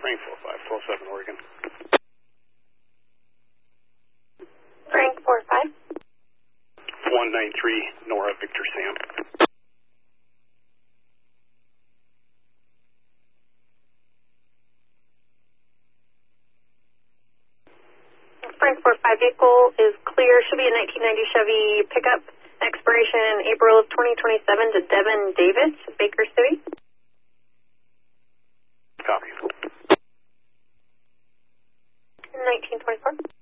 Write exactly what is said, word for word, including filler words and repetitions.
Frank four five, twelve seven, Oregon. Frank four five. one nine three, Nora, Victor Sam. Frank four five, vehicle is clear. Should be a nineteen ninety Chevy pickup. Expiration April of twenty twenty-seven to Devin Davis, Baker City. Copy. nineteen twenty-four.